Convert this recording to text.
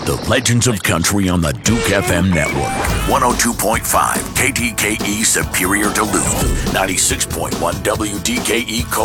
The Legends of Country on the Duke FM Network. 102.5 KTKE Superior Duluth. 96.1 WDKE